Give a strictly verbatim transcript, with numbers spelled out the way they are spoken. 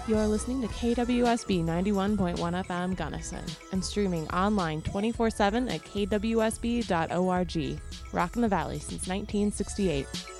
You're listening to K W S B ninety-one point one F M Gunnison and streaming online twenty-four seven at k w s b dot org. Rockin' the Valley since nineteen sixty-eight.